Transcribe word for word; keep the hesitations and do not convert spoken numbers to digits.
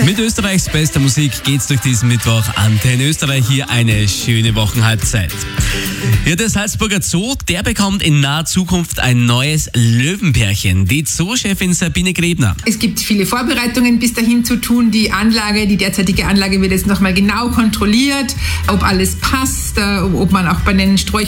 Mit Österreichs bester Musik geht's durch diesen Mittwoch. Antenne Österreich hier eine schöne Wochenhalbzeit. Ja, der Salzburger Zoo, der bekommt in naher Zukunft ein neues Löwenpärchen. Die Zoo-Chefin Sabine Grebner. Es gibt viele Vorbereitungen bis dahin zu tun. Die Anlage, die derzeitige Anlage wird jetzt nochmal genau kontrolliert, ob alles passt, ob man auch bei den Sträuchern